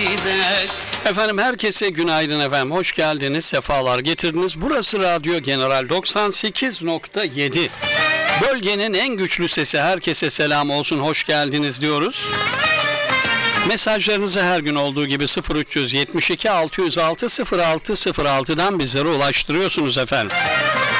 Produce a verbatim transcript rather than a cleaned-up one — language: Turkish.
gider. Efendim herkese günaydın efendim. Hoş geldiniz, sefalar getirdiniz. Burası Radyo General doksan sekiz nokta yedi. Bölgenin en güçlü sesi, herkese selam olsun, hoş geldiniz diyoruz. Mesajlarınızı her gün olduğu gibi sıfır üç yetmiş iki altı yüz altı sıfır altı sıfır altı'dan bizlere ulaştırıyorsunuz efendim.